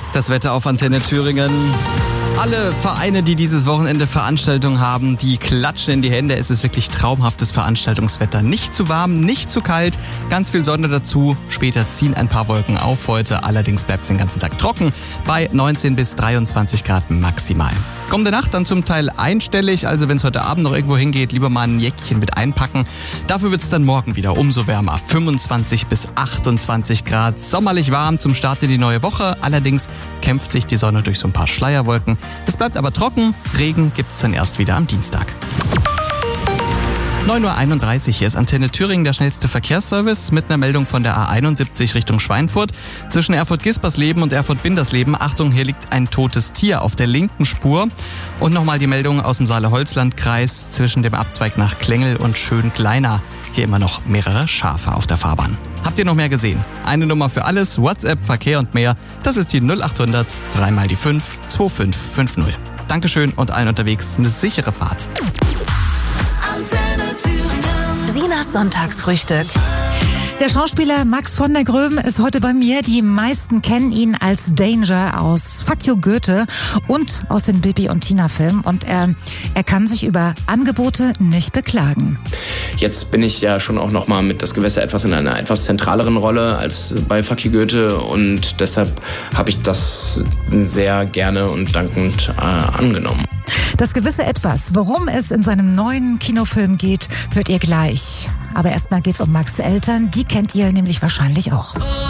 Das Wetter auf Antenne Thüringen. Alle Vereine, die dieses Wochenende Veranstaltungen haben, die klatschen in die Hände. Es ist wirklich traumhaftes Veranstaltungswetter. Nicht zu warm, nicht zu kalt, ganz viel Sonne dazu. Später ziehen ein paar Wolken auf. Heute allerdings bleibt es den ganzen Tag trocken bei 19 bis 23 Grad maximal. Kommende Nacht dann zum Teil einstellig, also wenn es heute Abend noch irgendwo hingeht, lieber mal ein Jäckchen mit einpacken. Dafür wird es dann morgen wieder umso wärmer. 25 bis 28 Grad, sommerlich warm zum Start in die neue Woche. Allerdings kämpft sich die Sonne durch so ein paar Schleierwolken. Es bleibt aber trocken, Regen gibt's dann erst wieder am Dienstag. 9.31 Uhr, hier ist Antenne Thüringen, der schnellste Verkehrsservice mit einer Meldung von der A71 Richtung Schweinfurt. Zwischen Erfurt-Gispersleben und Erfurt-Bindersleben, Achtung, hier liegt ein totes Tier auf der linken Spur. Und nochmal die Meldung aus dem Saale-Holzland-Kreis zwischen dem Abzweig nach Klengel und Schön-Kleiner. Hier immer noch mehrere Schafe auf der Fahrbahn. Habt ihr noch mehr gesehen? Eine Nummer für alles, WhatsApp, Verkehr und mehr. Das ist die 0800 3 mal die 5 2550. Dankeschön und allen unterwegs eine sichere Fahrt. Antenne Thüringen. Sinas Sonntagsfrühstück. Der Schauspieler Max von der Gröben ist heute bei mir. Die meisten kennen ihn als Danger aus Fuck You Goethe und aus den Bibi und Tina Filmen. Und er kann sich über Angebote nicht beklagen. Jetzt bin ich ja schon auch nochmal mit Das Gewässer etwas in einer etwas zentraleren Rolle als bei Fuck You Goethe. Und deshalb habe ich das sehr gerne und dankend angenommen. Das gewisse Etwas, worum es in seinem neuen Kinofilm geht, hört ihr gleich. Aber erstmal geht's um Max' Eltern, die kennt ihr nämlich wahrscheinlich auch.